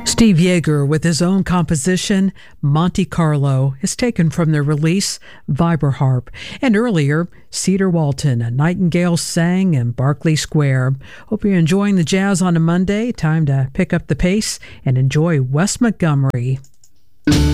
Steve Yeager with his own composition, Monte Carlo, is taken from their release, Viberharp. And earlier, Cedar Walton, A Nightingale Sang in Berkeley Square. Hope you're enjoying the jazz on a Monday. Time to pick up the pace and enjoy Wes Montgomery.